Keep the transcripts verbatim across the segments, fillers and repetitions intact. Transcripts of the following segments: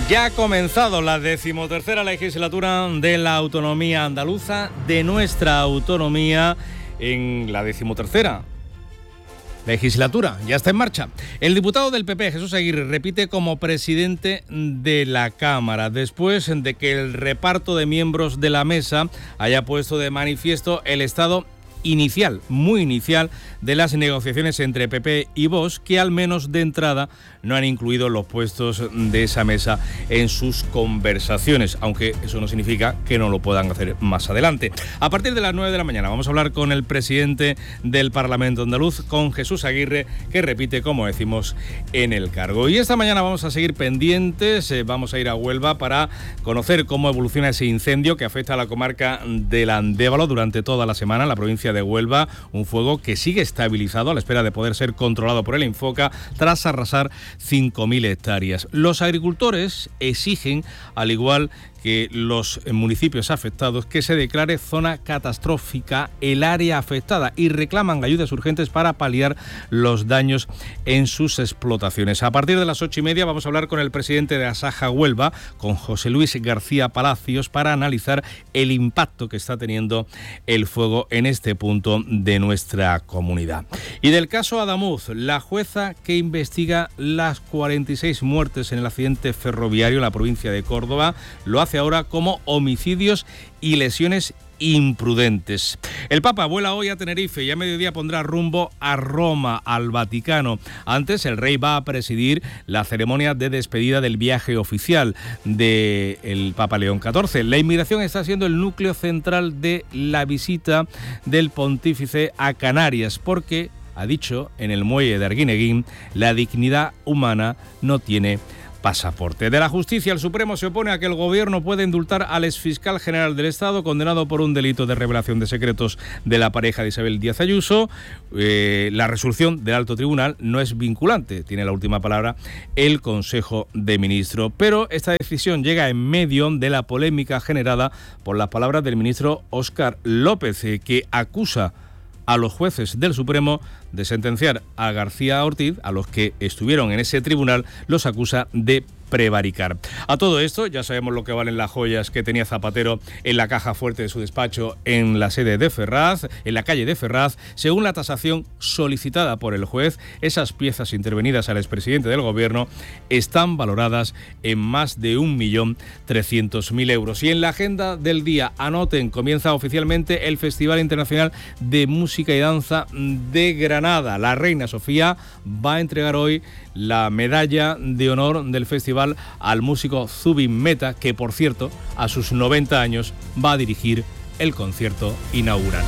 Ya ha comenzado la decimotercera legislatura de la autonomía andaluza, de nuestra autonomía en la decimotercera legislatura. Ya está en marcha. El diputado del P P, Jesús Aguirre, repite como presidente de la Cámara, después de que el reparto de miembros de la mesa haya puesto de manifiesto el estado inicial, muy inicial, de las negociaciones entre P P y Vox, que al menos de entrada no han incluido los puestos de esa mesa en sus conversaciones, aunque eso no significa que no lo puedan hacer más adelante. A partir de las nueve de la mañana vamos a hablar con el presidente del Parlamento andaluz, con Jesús Aguirre, que repite, como decimos, en el cargo. Y esta mañana vamos a seguir pendientes, eh, vamos a ir a Huelva para conocer cómo evoluciona ese incendio que afecta a la comarca del Andévalo durante toda la semana en la provincia de Huelva, un fuego que sigue estabilizado a la espera de poder ser controlado por el Infoca tras arrasar cinco mil hectáreas. Los agricultores exigen, al igual que los municipios afectados, que se declare zona catastrófica el área afectada y reclaman ayudas urgentes para paliar los daños en sus explotaciones. A partir de las ocho y media vamos a hablar con el presidente de Asaja Huelva, con José Luis García Palacios, para analizar el impacto que está teniendo el fuego en este punto de nuestra comunidad. Y del caso Adamuz, la jueza que investiga las cuarenta y seis muertes en el accidente ferroviario en la provincia de Córdoba lo hace ahora como homicidios y lesiones imprudentes. El Papa vuela hoy a Tenerife y a mediodía pondrá rumbo a Roma, al Vaticano. Antes, el rey va a presidir la ceremonia de despedida del viaje oficial del Papa León catorce. La inmigración está siendo el núcleo central de la visita del pontífice a Canarias, porque, ha dicho en el muelle de Arguineguín, la dignidad humana no tiene pasaporte. De la justicia, el Supremo se opone a que el Gobierno pueda indultar al exfiscal general del Estado condenado por un delito de revelación de secretos de la pareja de Isabel Díaz Ayuso. Eh, la resolución del Alto Tribunal no es vinculante, tiene la última palabra el Consejo de Ministros. Pero esta decisión llega en medio de la polémica generada por las palabras del ministro Óscar López, eh, que acusa a los jueces del Supremo de sentenciar a García Ortiz, a los que estuvieron en ese tribunal, los acusa de prevaricar. A todo esto, ya sabemos lo que valen las joyas que tenía Zapatero en la caja fuerte de su despacho en la sede de Ferraz, en la calle de Ferraz. Según la tasación solicitada por el juez, esas piezas intervenidas al expresidente del Gobierno están valoradas en más de un millón trescientos mil euros. Y en la agenda del día, anoten, comienza oficialmente el Festival Internacional de Música y Danza de Granada. La reina Sofía va a entregar hoy la medalla de honor del festival al músico Zubin Mehta, que por cierto, a sus noventa años va a dirigir el concierto inaugural.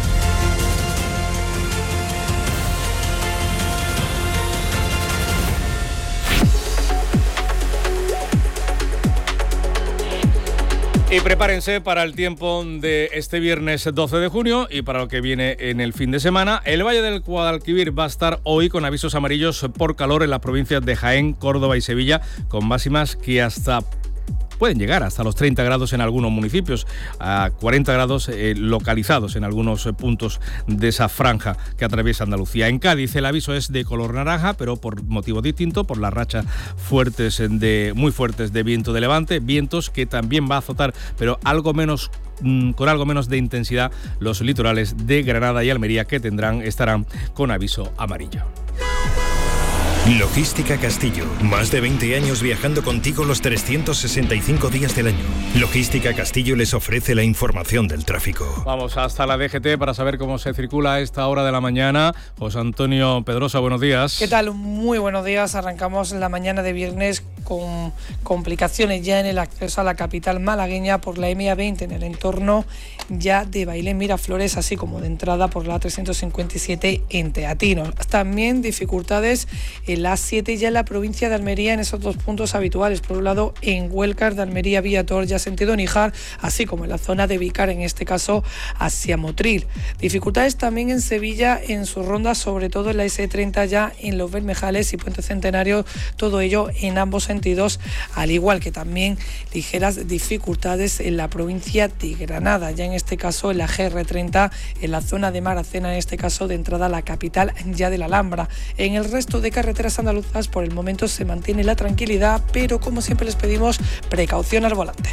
Y prepárense para el tiempo de este viernes doce de junio y para lo que viene en el fin de semana. El Valle del Guadalquivir va a estar hoy con avisos amarillos por calor en las provincias de Jaén, Córdoba y Sevilla, con máximas que hasta pueden llegar hasta los treinta grados en algunos municipios, a cuarenta grados eh, localizados en algunos eh, puntos de esa franja que atraviesa Andalucía. En Cádiz el aviso es de color naranja, pero por motivo distinto, por las rachas fuertes de, muy fuertes de viento de levante, vientos que también va a azotar, pero algo menos mm, con algo menos de intensidad, los litorales de Granada y Almería, que tendrán estarán con aviso amarillo. Logística Castillo, más de veinte años viajando contigo los trescientos sesenta y cinco días del año. Logística Castillo les ofrece la información del tráfico. Vamos hasta la D G T para saber cómo se circula a esta hora de la mañana. José Antonio Pedrosa, buenos días. ¿Qué tal? Muy buenos días. Arrancamos la mañana de viernes con complicaciones ya en el acceso a la capital malagueña por la M A veinte en el entorno ya de Bailén Miraflores, así como de entrada por la trescientos cincuenta y siete en Teatinos. También dificultades en la A siete ya en la provincia de Almería en esos dos puntos habituales. Por un lado en Huelcar de Almería Viator ya sentido Níjar, así como en la zona de Vícar, en este caso hacia Motril. Dificultades también en Sevilla en sus rondas, sobre todo en la S treinta ya en Los Bermejales y Puente Centenario, todo ello en ambos sentidos sentidos, al igual que también ligeras dificultades en la provincia de Granada, ya en este caso en la G R treinta, en la zona de Maracena, en este caso de entrada a la capital ya de la Alhambra. En el resto de carreteras andaluzas por el momento se mantiene la tranquilidad, pero como siempre les pedimos precaución al volante.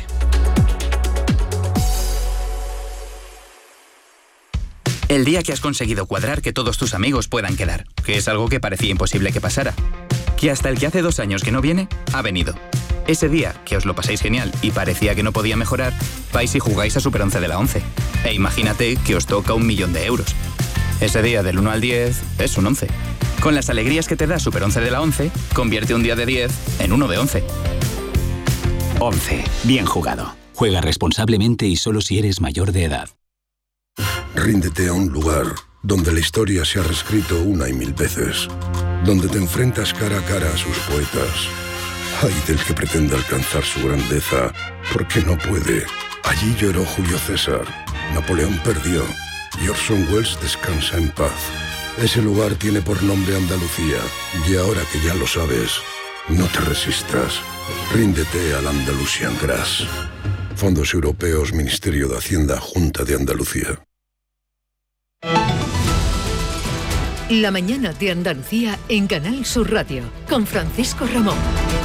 El día que has conseguido cuadrar que todos tus amigos puedan quedar, que es algo que parecía imposible que pasara. Que hasta el que hace dos años que no viene, ha venido. Ese día que os lo pasáis genial y parecía que no podía mejorar, vais y jugáis a Super once de la once. E imagínate que os toca un millón de euros. Ese día del uno al diez es un once. Con las alegrías que te da Super once de la once, convierte un día de diez en uno de once. once. Bien jugado. Juega responsablemente y solo si eres mayor de edad. Ríndete a un lugar donde la historia se ha reescrito una y mil veces, donde te enfrentas cara a cara a sus poetas. Ay del que pretenda alcanzar su grandeza, porque no puede. Allí lloró Julio César, Napoleón perdió y Orson Welles descansa en paz. Ese lugar tiene por nombre Andalucía, y ahora que ya lo sabes, no te resistas. Ríndete al Andalusian Grass. Fondos Europeos, Ministerio de Hacienda, Junta de Andalucía. La mañana de Andalucía en Canal Sur Radio, con Francisco Ramón.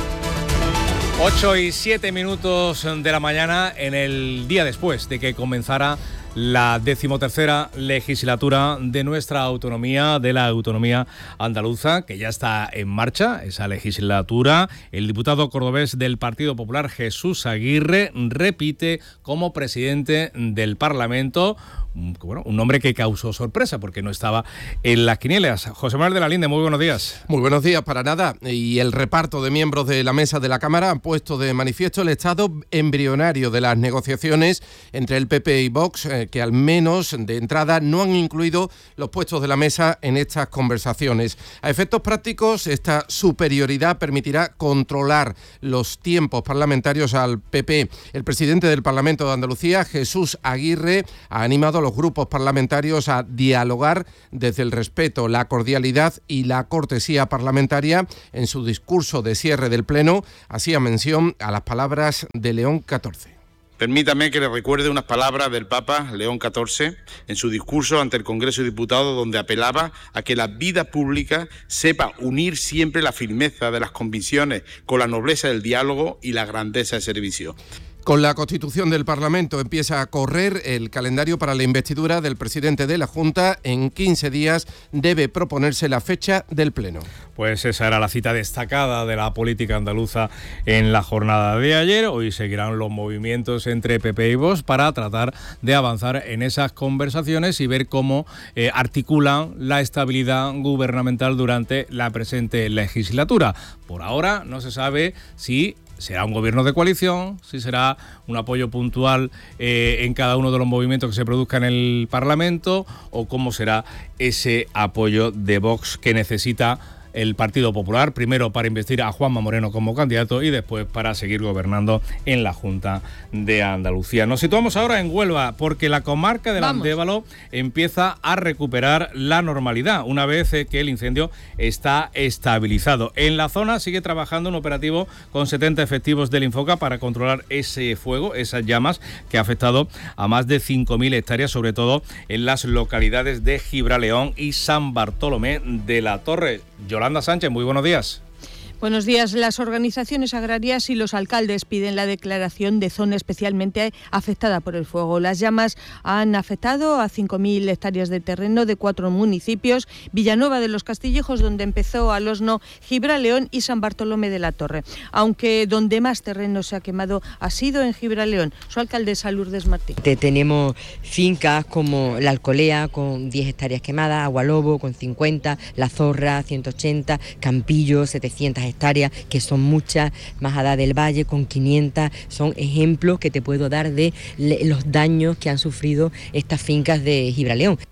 ocho y siete minutos de la mañana, en el día después de que comenzara la decimotercera legislatura de nuestra autonomía, de la autonomía andaluza, que ya está en marcha, esa legislatura. El diputado cordobés del Partido Popular, Jesús Aguirre, repite como presidente del Parlamento. Bueno, un nombre que causó sorpresa porque no estaba en las quinielas. José Manuel de la Linde, muy buenos días. Muy buenos días, para nada. Y el reparto de miembros de la mesa de la Cámara han puesto de manifiesto el estado embrionario de las negociaciones entre el P P y Vox, eh, que al menos de entrada no han incluido los puestos de la mesa en estas conversaciones. A efectos prácticos, esta superioridad permitirá controlar los tiempos parlamentarios al P P. El presidente del Parlamento de Andalucía, Jesús Aguirre, ha animado a los grupos parlamentarios a dialogar desde el respeto, la cordialidad y la cortesía parlamentaria. En su discurso de cierre del Pleno hacía mención a las palabras de León catorce. Permítame que le recuerde unas palabras del Papa León catorce en su discurso ante el Congreso de Diputados, donde apelaba a que la vida pública sepa unir siempre la firmeza de las convicciones con la nobleza del diálogo y la grandeza del servicio. Con la constitución del Parlamento empieza a correr el calendario para la investidura del presidente de la Junta. En quince días debe proponerse la fecha del Pleno. Pues esa era la cita destacada de la política andaluza en la jornada de ayer. Hoy seguirán los movimientos entre P P y Vox para tratar de avanzar en esas conversaciones y ver cómo eh, articulan la estabilidad gubernamental durante la presente legislatura. Por ahora no se sabe si será un gobierno de coalición, si será un apoyo puntual eh, en cada uno de los movimientos que se produzcan en el Parlamento, o cómo será ese apoyo de Vox que necesita el Partido Popular, primero para investir a Juanma Moreno como candidato y después para seguir gobernando en la Junta de Andalucía. Nos situamos ahora en Huelva porque la comarca del Vamos. Andévalo empieza a recuperar la normalidad una vez que el incendio está estabilizado. En la zona sigue trabajando un operativo con setenta efectivos del Infoca para controlar ese fuego, esas llamas que ha afectado a más de cinco mil hectáreas, sobre todo en las localidades de Gibraleón y San Bartolomé de la Torre. Yolanda Sánchez, muy buenos días. Buenos días. Las organizaciones agrarias y los alcaldes piden la declaración de zona especialmente afectada por el fuego. Las llamas han afectado a cinco mil hectáreas de terreno de cuatro municipios: Villanueva de los Castillejos, donde empezó Alosno, Gibraleón y San Bartolomé de la Torre. Aunque donde más terreno se ha quemado ha sido en Gibraleón. Su alcaldesa Lourdes Martín. Tenemos fincas como La Alcolea con diez hectáreas quemadas, Agualobo con cincuenta, La Zorra ciento ochenta, Campillo setecientas hectáreas, que son muchas, Majada del Valle con quinientas. Son ejemplos que te puedo dar de los daños que han sufrido estas fincas de Gibraleón.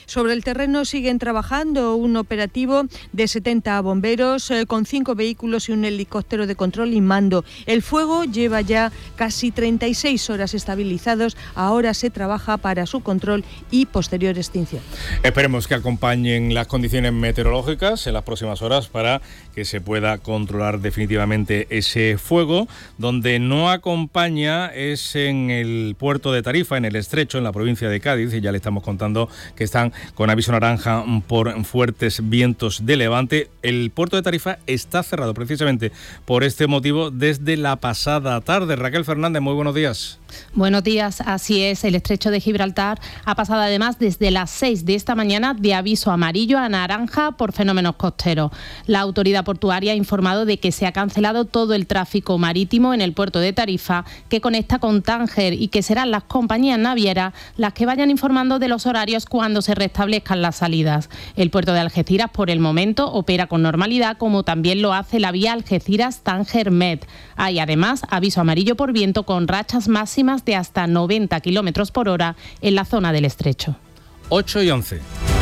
Sobre el terreno siguen trabajando un operativo de setenta bomberos eh, con cinco vehículos y un helicóptero de control y mando. El fuego lleva ya casi treinta y seis horas estabilizados. Ahora se trabaja para su control y posterior extinción. Esperemos que acompañen las condiciones meteorológicas en las próximas horas para que se pueda controlar definitivamente ese fuego. Donde no acompaña es en el puerto de Tarifa, en el Estrecho, en la provincia de Cádiz, y ya le estamos contando que están con aviso naranja por fuertes vientos de levante. El puerto de Tarifa está cerrado precisamente por este motivo desde la pasada tarde. Raquel Fernández, muy buenos días. Buenos días, así es, el Estrecho de Gibraltar ha pasado además desde las seis de esta mañana de aviso amarillo a naranja por fenómenos costeros. La autoridad portuaria ha informado de que se ha cancelado todo el tráfico marítimo en el puerto de Tarifa que conecta con Tánger y que serán las compañías navieras las que vayan informando de los horarios cuando se restablezcan las salidas. El puerto de Algeciras por el momento opera con normalidad, como también lo hace la vía Algeciras-Tánger-Med. Hay además aviso amarillo por viento con rachas máximas de hasta noventa kilómetros por hora en la zona del Estrecho. ocho y once.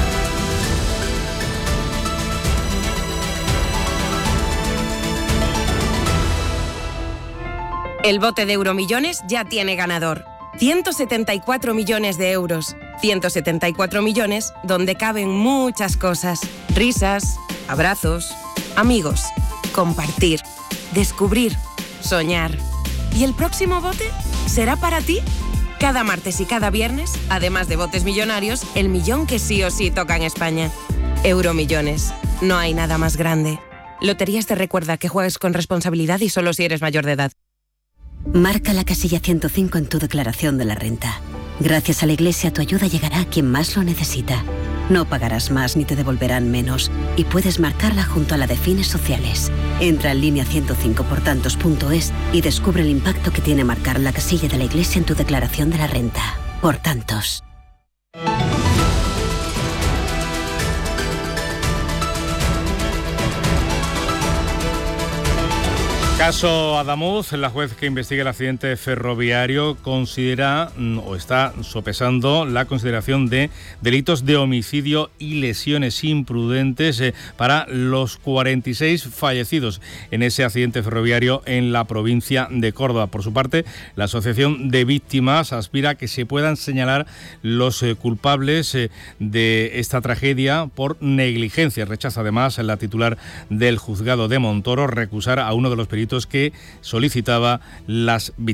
El bote de Euromillones ya tiene ganador. ciento setenta y cuatro millones de euros. ciento setenta y cuatro millones donde caben muchas cosas. Risas, abrazos, amigos, compartir, descubrir, soñar. ¿Y el próximo bote será para ti? Cada martes y cada viernes, además de botes millonarios, el millón que sí o sí toca en España. Euromillones. No hay nada más grande. Loterías te recuerda que juegues con responsabilidad y solo si eres mayor de edad. Marca la casilla ciento cinco en tu declaración de la renta. Gracias a la Iglesia tu ayuda llegará a quien más lo necesita. No pagarás más ni te devolverán menos y puedes marcarla junto a la de fines sociales. Entra en línea ciento cinco por tantos punto es y descubre el impacto que tiene marcar la casilla de la Iglesia en tu declaración de la renta. Por tantos. Caso Adamuz, la juez que investiga el accidente ferroviario considera o está sopesando la consideración de delitos de homicidio y lesiones imprudentes eh, para los cuarenta y seis fallecidos en ese accidente ferroviario en la provincia de Córdoba. Por su parte, la Asociación de Víctimas aspira a que se puedan señalar los eh, culpables eh, de esta tragedia por negligencia. Rechaza además la titular del juzgado de Montoro recusar a uno de los peritos que solicitaba las víctimas.